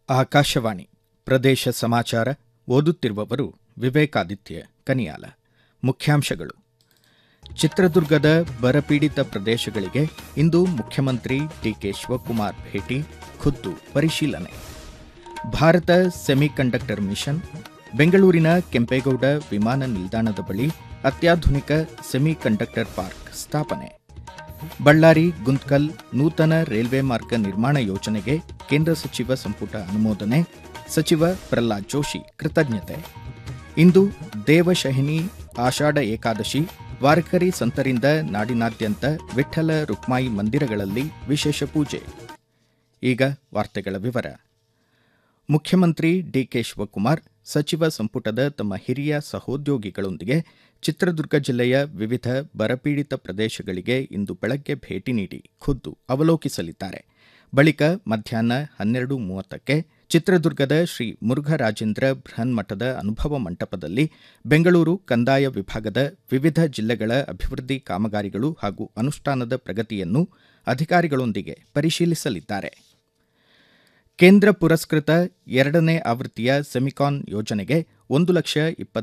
ಆಕಾಶವಾಣಿ ಪ್ರದೇಶ ಸಮಾಚಾರ ಓದುತ್ತಿರುವವರು ವಿವೇಕಾದಿತ್ಯ ಕನಿಯಾಲ. ಮುಖ್ಯಾಂಶಗಳು. ಚಿತ್ರದುರ್ಗದ ಬರಪೀಡಿತ ಪ್ರದೇಶಗಳಿಗೆ ಇಂದು ಮುಖ್ಯಮಂತ್ರಿ ಡಿಕೆ ಶಿವಕುಮಾರ್ ಭೇಟಿ, ಖುದ್ದು ಪರಿಶೀಲನೆ. ಭಾರತ ಸೆಮಿಕಂಡಕ್ಟರ್ ಮಿಷನ್, ಬೆಂಗಳೂರಿನ ಕೆಂಪೇಗೌಡ ವಿಮಾನ ನಿಲ್ದಾಣದ ಬಳಿ ಅತ್ಯಾಧುನಿಕ ಸೆಮಿಕಂಡಕ್ಟರ್ ಪಾರ್ಕ್ ಸ್ಥಾಪನೆ. ಬಳ್ಳಾರಿ ಗುಂತ್ಕಲ್ ನೂತನ ರೈಲ್ವೆ ಮಾರ್ಗ ನಿರ್ಮಾಣ ಯೋಜನೆಗೆ ಕೇಂದ್ರ ಸಚಿವ ಸಂಪುಟ ಅನುಮೋದನೆ, ಸಚಿವ ಪ್ರಹ್ಲಾದ್ ಜೋಶಿ ಕೃತಜ್ಞತೆ. ಇಂದು ದೇವಶಹಿನಿ ಆಷಾಢ ಏಕಾದಶಿ, ವಾರಕರಿ ಸಂತರಿಂದ ನಾಡಿನಾದ್ಯಂತ ವಿಠ್ಠಲ ರುಕ್ಮಾಯಿ ಮಂದಿರಗಳಲ್ಲಿ ವಿಶೇಷ ಪೂಜೆ. ಈಗ ವಾರ್ತೆಗಳ ವಿವರ. ಮುಖ್ಯಮಂತ್ರಿ ಡಿಕೆ ಶಿವಕುಮಾರ್ ಸಚಿವ ಸಂಪುಟದ ತಮ್ಮ ಹಿರಿಯ ಸಹೋದ್ಯೋಗಿಗಳೊಂದಿಗೆ ಚಿತ್ರದುರ್ಗ ಜಿಲ್ಲೆಯ ವಿವಿಧ ಬರಪೀಡಿತ ಪ್ರದೇಶಗಳಿಗೆ ಇಂದು ಬೆಳಗ್ಗೆ ಭೇಟಿ ನೀಡಿ ಖುದ್ದು ಅವಲೋಕಿಸಲಿದ್ದಾರೆ. ಬಳಿಕ ಮಧ್ಯಾಹ್ನ 12:30ಕ್ಕೆ ಚಿತ್ರದುರ್ಗದ ಶ್ರೀ ಮುರುಘರಾಜೇಂದ್ರ ಬೃಹನ್ಮಠದ ಅನುಭವ ಮಂಟಪದಲ್ಲಿ ಬೆಂಗಳೂರು ಕಂದಾಯ ವಿಭಾಗದ ವಿವಿಧ ಜಿಲ್ಲೆಗಳ ಅಭಿವೃದ್ಧಿ ಕಾಮಗಾರಿಗಳು ಹಾಗೂ ಅನುಷ್ಠಾನದ ಪ್ರಗತಿಯನ್ನು ಅಧಿಕಾರಿಗಳೊಂದಿಗೆ ಪರಿಶೀಲಿಸಲಿದ್ದಾರೆ. ಕೇಂದ್ರ ಪುರಸ್ಕೃತ 2ನೇ ಆವೃತ್ತಿಯ ಸೆಮಿಕಾನ್ ಯೋಜನೆಗೆ 1,20,000